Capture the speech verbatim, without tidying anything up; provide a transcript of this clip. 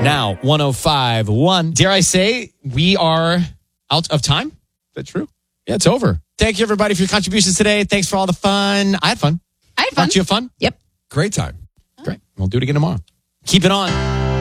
Now, one oh five point one. Dare I say, we are out of time? Is that true? Yeah, it's over. Thank you, everybody, for your contributions today. Thanks for all the fun. I had fun. I had fun. Did you have fun? Yep. Great time. Great. We'll do it again tomorrow. Keep it on.